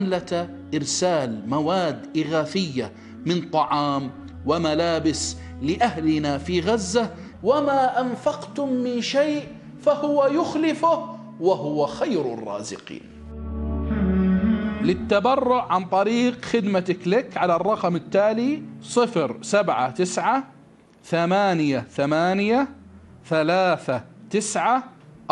حملة إرسال مواد إغاثية من طعام وملابس لأهلنا في غزة، وما أنفقتم من شيء فهو يخلفه وهو خير الرازقين. للتبرع عن طريق خدمة كليك على الرقم التالي 079 88 39